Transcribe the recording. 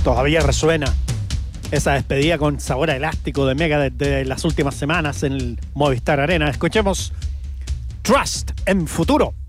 Todavía resuena esa despedida con sabor a elástico de Megadeth de las últimas semanas en el Movistar Arena. Escuchemos Trust en Futuro.